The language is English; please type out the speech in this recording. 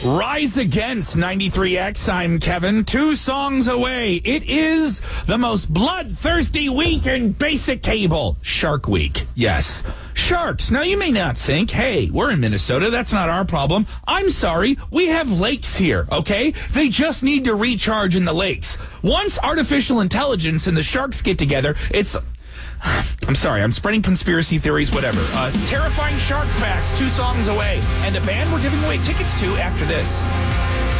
Rise Against 93X. I'm Kevin. 2 songs away. It is the most bloodthirsty week in basic cable. Shark Week. Yes. Sharks. Now, you may not think, hey, we're in Minnesota. That's not our problem. I'm sorry. We have lakes here, okay? They just need to recharge in the lakes. Once artificial intelligence and the sharks get together, it's... I'm sorry, I'm spreading conspiracy theories, whatever. Terrifying shark facts, 2 songs away. And a band we're giving away tickets to after this.